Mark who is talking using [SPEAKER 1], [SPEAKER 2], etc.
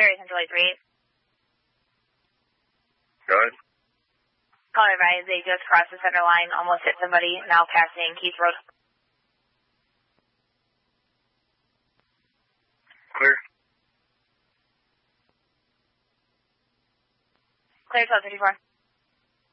[SPEAKER 1] Ferry Central 838.
[SPEAKER 2] Go ahead.
[SPEAKER 1] Call advise, they just crossed the center line, almost hit somebody, now passing Keith Road.
[SPEAKER 2] Clear.
[SPEAKER 1] Clear 1234.